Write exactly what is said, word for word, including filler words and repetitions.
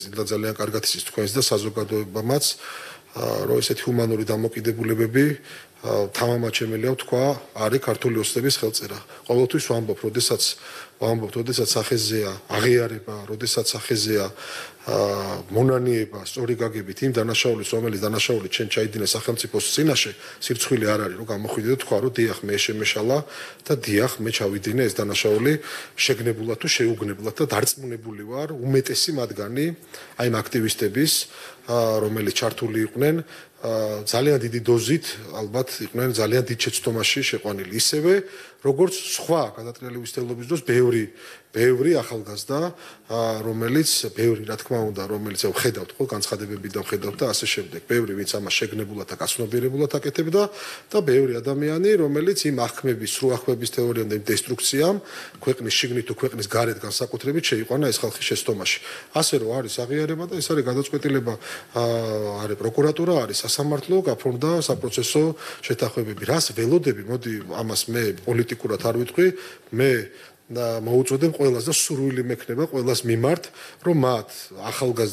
და ძალიან კარგად იცის თქვენს და საზოგადოებამაც რომ ესეთი ჰუმანური დამოკიდებულებები თამამად შემიძლია ვთქვა არის ქართული ოცნების ხელწერა. ყოველთვის ვამბობ, როდესაც ვამბობ, როდესაც სახეზეა აღიარება, როდესაც სახეზეა მონანიება, სწორი გაგებით იმ დანაშაულის, რომელიც დანაშაული ჩვენ ჩაიდინე სახელმწიფოს წინაშე, სირცხვილი არ არის, რომ გამოხვიდე და თქვა, რომ დიახ, მე შემეშალა და დიახ, მე ჩავიდინე ეს დანაშაული შეგნებულად თუ შეუგნებლად და დარწმუნებული ვარ, უმეტესი მათგანი, აი ამ აქტივისტების, რომელიც ჩართული იყვნენ, ძალიან დიდი დოზით, ალბათ იყვნენ ძალიან დიდ შეცდომაში შეყვანილი. ისევე, როგორც სხვა გადატრიალების მცდელობის დროს ბევრი, ბევრი ახალგაზრდა, რომელიც ბევრი, რა თქმა უნდა, რომელიც ვხედავთ ხო განცხადებები და ვხედავთ და ასე შემდეგ. ბევრი, ვინც ამას შეგნებულად და გაცნობიერებულად აკეთებდა და ბევრი ადამიანი, რომელიც იმ აღქმების, სრულ აღქმების თეორიამ და იმ დესტრუქციამ ქვეყნის შიგნით თუ ქვეყნის გარეთ განსაკუთრებით შეიყვანა ეს ხალხის შეცდომაში. ასე რომ არის აღიარება და ეს არის გადაწყვეტილება, არის პროკურატურა, არის სასამართლო, გაფორმდა საპროცესო შეთანხმებები. რას ველოდები, მოდი ამას მე პოლიტიკურად არ ვიტყვი, მე და მოუწოდებ ყველას და სურვილი მექნება ყველას მიმართ, რომ მათ ახალგაზრდა